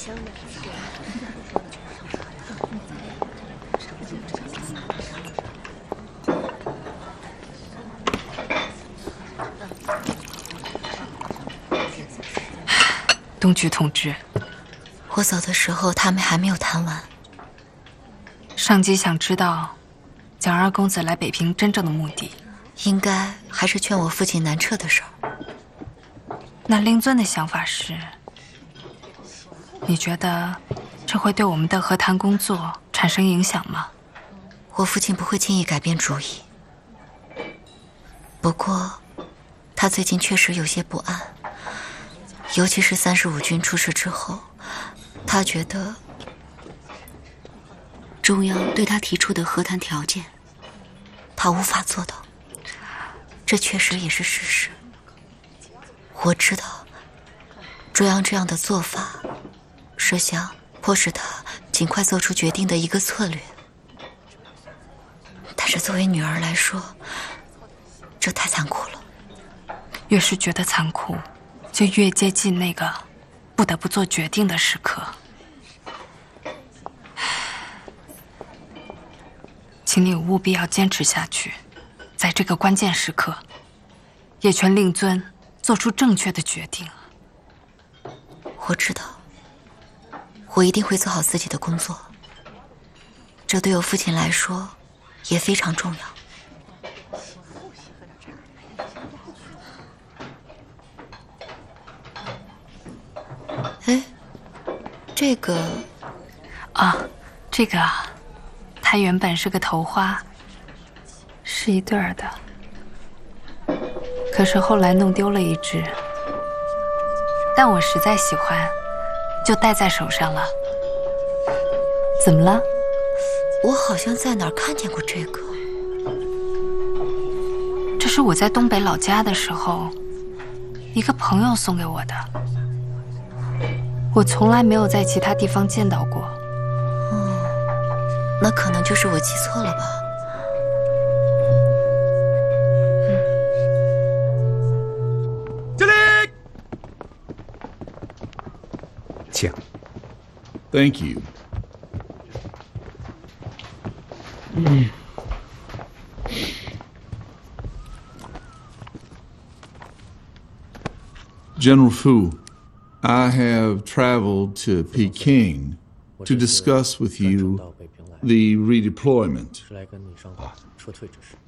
东菊同志， 我走的时候，他们还没有谈完。 上级想知道蒋二公子来北平真正的目的， 应该还是劝我父亲南撤的事儿。 那令尊的想法是，你觉得这会对我们的和谈工作产生影响吗？ 我父亲不会轻易改变主意，不过他最近确实有些不安，尤其是35军出事之后，他觉得中央对他提出的和谈条件，他无法做到。这确实也是事实。我知道，中央这样的做法是想迫使他尽快做出决定的一个策略。但是作为女儿来说，这太残酷了。 越是觉得残酷，就越接近那个不得不做决定的时刻。请你务必要坚持下去，在这个关键时刻，也劝令尊做出正确的决定。 我知道，我一定会做好自己的工作。这对我父亲来说也非常重要。哎，这个啊，这个啊，它原本是个头花，是一对儿的，可是后来弄丢了一只，但我实在喜欢，就戴在手上了。怎么了？ 我好像在哪儿看见过这个。 这是我在东北老家的时候，一个朋友送给我的。我从来没有在其他地方见到过。 那可能就是我记错了吧。 敬礼，请。 Thank you. General Fu, I have traveled to Peking to discuss with you the redeployment.